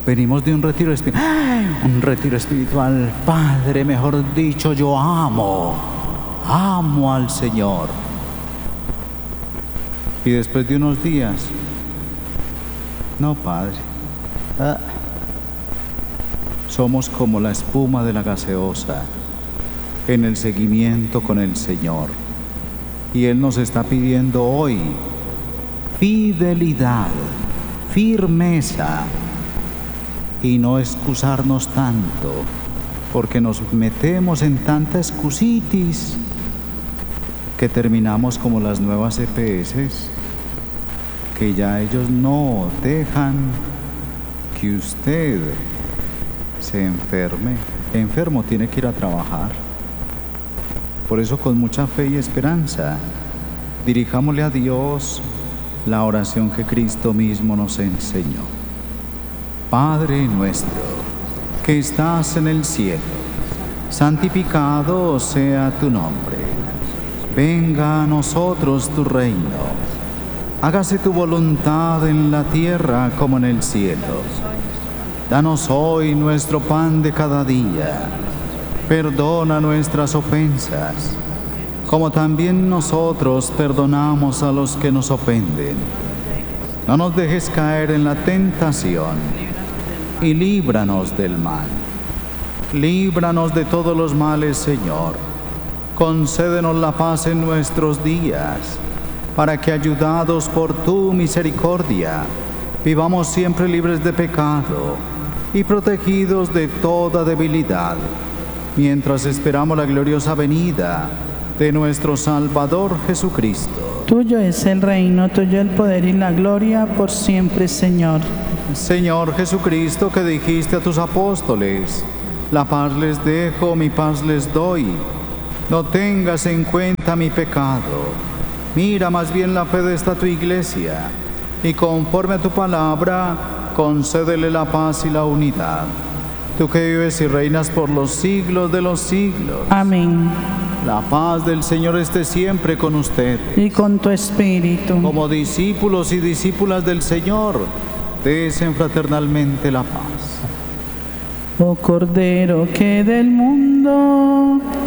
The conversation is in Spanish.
Venimos de un retiro espiritual. Un retiro espiritual, Padre, mejor dicho, yo amo al Señor. Y después de unos días, no, Padre, somos como la espuma de la gaseosa en el seguimiento con el Señor. Y Él nos está pidiendo hoy fidelidad, firmeza, y no excusarnos tanto, porque nos metemos en tanta excusitis que terminamos como las nuevas EPS, que ya ellos no dejan que usted se enferme. Enfermo tiene que ir a trabajar. Por eso, con mucha fe y esperanza, dirijámosle a Dios la oración que Cristo mismo nos enseñó. Padre nuestro, que estás en el cielo, santificado sea tu nombre. Venga a nosotros tu reino. Hágase tu voluntad en la tierra como en el cielo. Danos hoy nuestro pan de cada día. Perdona nuestras ofensas, como también nosotros perdonamos a los que nos ofenden. No nos dejes caer en la tentación y líbranos del mal. Líbranos de todos los males, Señor. Concédenos la paz en nuestros días, para que, ayudados por tu misericordia, vivamos siempre libres de pecado y protegidos de toda debilidad, mientras esperamos la gloriosa venida de nuestro Salvador Jesucristo. Tuyo es el reino, tuyo el poder y la gloria por siempre, Señor. Señor Jesucristo, que dijiste a tus apóstoles: la paz les dejo, mi paz les doy. No tengas en cuenta mi pecado. Mira más bien la fe de esta tu iglesia, y conforme a tu palabra, concédele la paz y la unidad. Tú que vives y reinas por los siglos de los siglos. Amén. La paz del Señor esté siempre con ustedes. Y con tu espíritu. Como discípulos y discípulas del Señor, desen fraternalmente la paz. Oh Cordero que del mundo